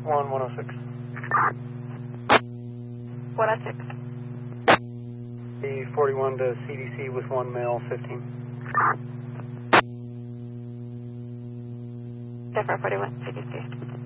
106. 106. The 41 to CDC with 1 male, 15. Different 41, CDC.